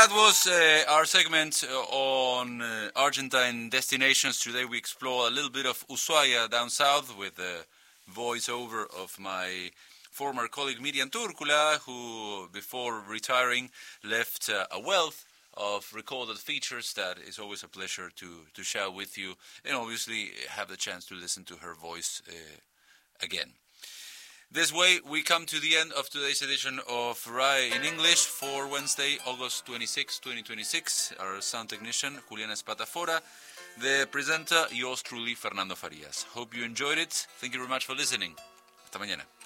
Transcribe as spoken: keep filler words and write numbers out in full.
that was uh, our segment uh, on uh, Argentine destinations. Today we explore a little bit of Ushuaia down south with the voiceover of my former colleague Miriam Turkula, who before retiring left uh, a wealth of recorded features that is always a pleasure to, to share with you, and obviously have the chance to listen to her voice uh, again. This way, we come to the end of today's edition of R A E in English for Wednesday, August twenty-sixth, twenty twenty-six. Our sound technician, Juliana Espatafora. The presenter, yours truly, Fernando Farias. Hope you enjoyed it. Thank you very much for listening. Hasta mañana.